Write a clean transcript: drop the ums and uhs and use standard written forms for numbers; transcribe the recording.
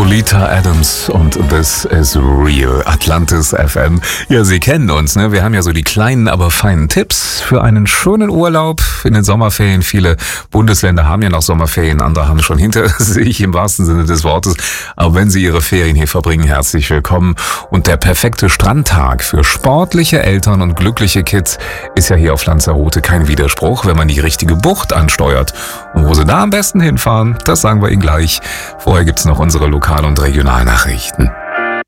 Oleta Adams und This is Real, Atlantis FM. Ja, Sie kennen uns, ne? Wir haben ja so die kleinen, aber feinen Tipps für einen schönen Urlaub in den Sommerferien. Viele Bundesländer haben ja noch Sommerferien, andere haben schon hinter sich im wahrsten Sinne des Wortes. Aber wenn Sie Ihre Ferien hier verbringen, herzlich willkommen. Und der perfekte Strandtag für sportliche Eltern und glückliche Kids ist ja hier auf Lanzarote kein Widerspruch, wenn man die richtige Bucht ansteuert. Und wo Sie da am besten hinfahren, das sagen wir Ihnen gleich. Vorher gibt's noch unsere Lokal- und Regionalnachrichten.